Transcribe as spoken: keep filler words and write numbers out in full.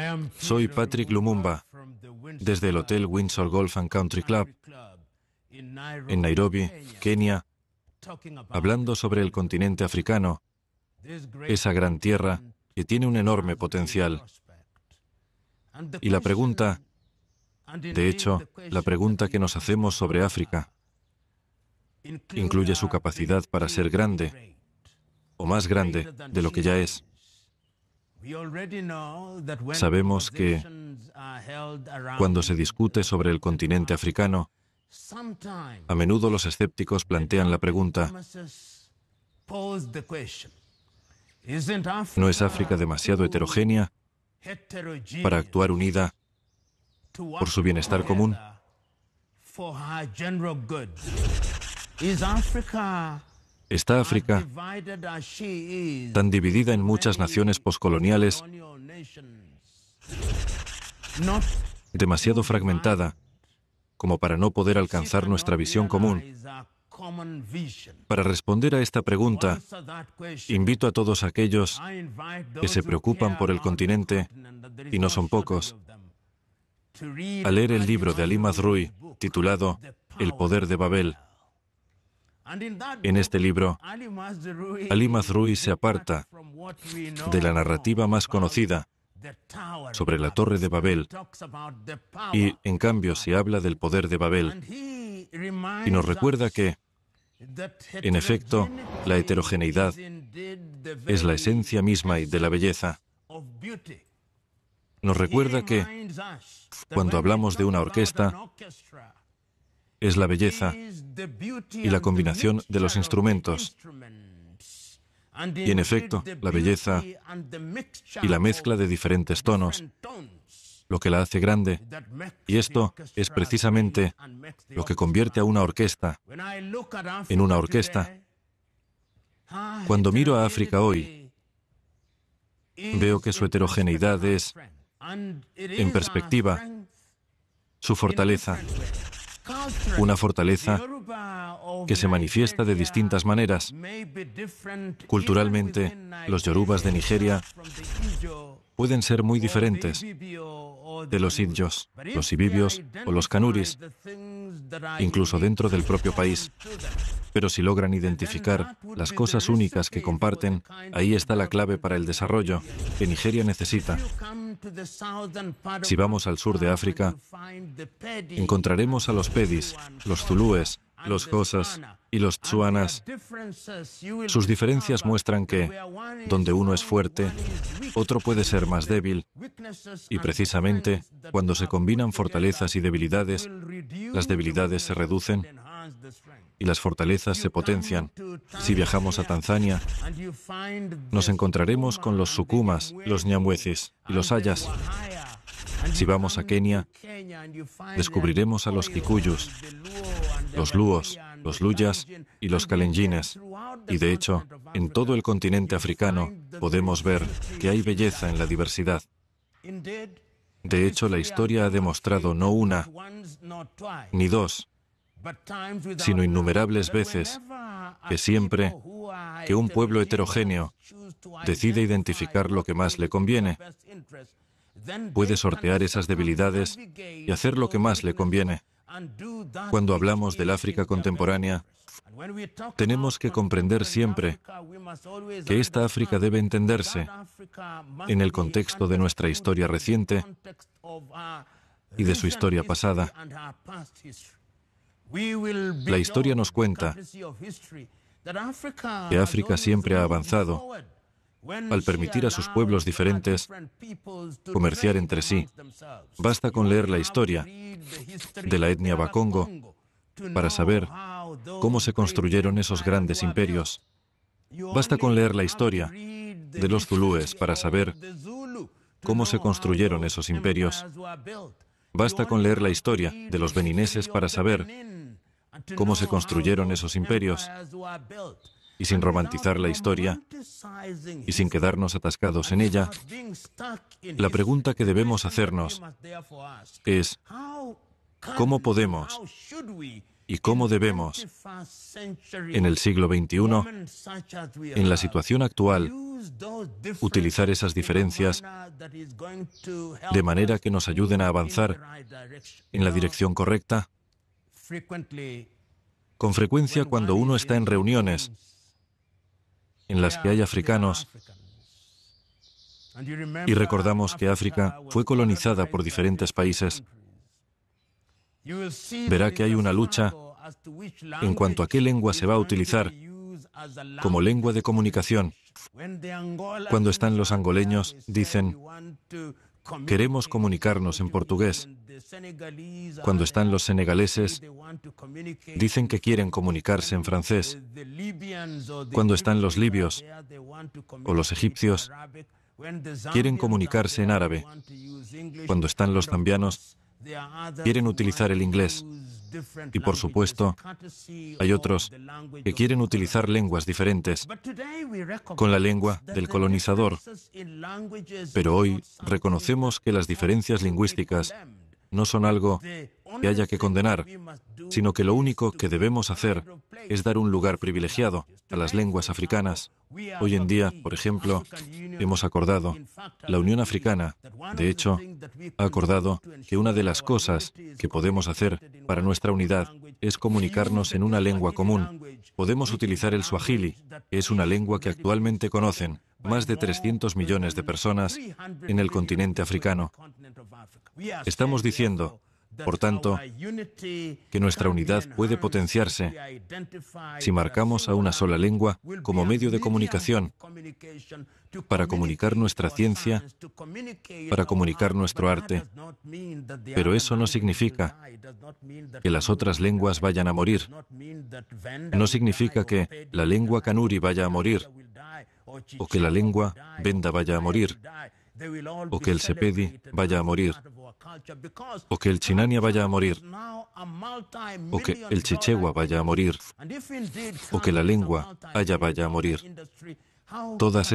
Soy Patrick Lumumba, desde el Hotel Windsor Golf and Country Club, en Nairobi, Kenia, hablando sobre el continente africano, esa gran tierra que tiene un enorme potencial. Y la pregunta, de hecho, la pregunta que nos hacemos sobre África, incluye su capacidad para ser grande, o más grande de lo que ya es. Sabemos que cuando se discute sobre el continente africano, a menudo los escépticos plantean la pregunta: ¿no es África demasiado heterogénea para actuar unida por su bienestar común? ¿Está África tan dividida en muchas naciones poscoloniales, demasiado fragmentada como para no poder alcanzar nuestra visión común? Para responder a esta pregunta, invito a todos aquellos que se preocupan por el continente, y no son pocos, a leer el libro de Ali Mazrui titulado El poder de Babel. En este libro, Ali Mazrui se aparta de la narrativa más conocida sobre la Torre de Babel y, en cambio, se habla del poder de Babel, y nos recuerda que, en efecto, la heterogeneidad es la esencia misma de la belleza. Nos recuerda que, cuando hablamos de una orquesta, es la belleza y la combinación de los instrumentos. Y en efecto, la belleza y la mezcla de diferentes tonos, lo que la hace grande. Y esto es precisamente lo que convierte a una orquesta en una orquesta. Cuando miro a África hoy, veo que su heterogeneidad es, en perspectiva, su fortaleza. Una fortaleza que se manifiesta de distintas maneras. Culturalmente, los yorubas de Nigeria pueden ser muy diferentes de los idjos, los ibibios o los kanuris, incluso dentro del propio país. Pero si logran identificar las cosas únicas que comparten, ahí está la clave para el desarrollo que Nigeria necesita. Si vamos al sur de África, encontraremos a los pedis, los zulúes, los xhosas y los tsuanas. Sus diferencias muestran que, donde uno es fuerte, otro puede ser más débil, y precisamente cuando se combinan fortalezas y debilidades, las debilidades se reducen y las fortalezas se potencian. Si viajamos a Tanzania, nos encontraremos con los sukumas, los nyamwezis y los ayas. Si vamos a Kenia, descubriremos a los kikuyus, los luos, los luyas y los kalenjines. Y de hecho, en todo el continente africano podemos ver que hay belleza en la diversidad. De hecho, la historia ha demostrado no una ni dos, sino innumerables veces que siempre que un pueblo heterogéneo decide identificar lo que más le conviene, puede sortear esas debilidades y hacer lo que más le conviene. Cuando hablamos del África contemporánea, tenemos que comprender siempre que esta África debe entenderse en el contexto de nuestra historia reciente y de su historia pasada. La historia nos cuenta que África siempre ha avanzado al permitir a sus pueblos diferentes comerciar entre sí. Basta con leer la historia de la etnia Bakongo para saber cómo se construyeron esos grandes imperios. Basta con leer la historia de los zulúes para saber cómo se construyeron esos imperios. Basta con leer la historia de los benineses para saber cómo se construyeron esos imperios. Y sin romantizar la historia, y sin quedarnos atascados en ella, la pregunta que debemos hacernos es: ¿cómo podemos y cómo debemos, en el siglo veintiuno, en la situación actual, utilizar esas diferencias de manera que nos ayuden a avanzar en la dirección correcta. Con frecuencia, cuando uno está en reuniones en las que hay africanos, y recordamos que África fue colonizada por diferentes países, verá que hay una lucha en cuanto a qué lengua se va a utilizar como lengua de comunicación. Cuando están los angoleños, dicen, queremos comunicarnos en portugués. Cuando están los senegaleses, dicen que quieren comunicarse en francés. Cuando están los libios o los egipcios, quieren comunicarse en árabe. Cuando están los zambianos, quieren utilizar el inglés. Y por supuesto, hay otros que quieren utilizar lenguas diferentes con la lengua del colonizador. Pero hoy reconocemos que las diferencias lingüísticas no son algo que haya que condenar, sino que lo único que debemos hacer es dar un lugar privilegiado a las lenguas africanas. Hoy en día, por ejemplo, hemos acordado, la Unión Africana, de hecho, ha acordado que una de las cosas que podemos hacer para nuestra unidad es comunicarnos en una lengua común. Podemos utilizar el suajili, que es una lengua que actualmente conocen más de trescientos millones de personas en el continente africano. Estamos diciendo, por tanto, que nuestra unidad puede potenciarse si marcamos a una sola lengua como medio de comunicación para comunicar nuestra ciencia, para comunicar nuestro arte. Pero eso no significa que las otras lenguas vayan a morir. No significa que la lengua kanuri vaya a morir, o que la lengua benda vaya a morir, o que el sepedi vaya a morir, o que el chinania vaya a morir, o que el chichewa vaya a morir, o que la lengua haya vaya a morir. Todas